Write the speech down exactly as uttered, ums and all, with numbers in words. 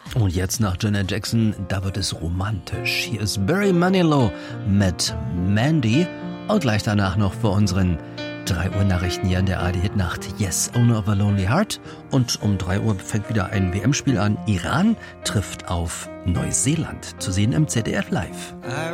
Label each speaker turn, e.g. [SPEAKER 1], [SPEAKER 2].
[SPEAKER 1] Und jetzt nach Janet Jackson, da wird es romantisch. Hier ist Barry Manilow mit Mandy und gleich danach noch für unseren drei Uhr Nachrichten hier in der A R D-Hitnacht Yes, Owner of a Lonely Heart. Und um drei Uhr fängt wieder ein W M-Spiel an. Iran trifft auf Neuseeland. Zu sehen im Z D F Live.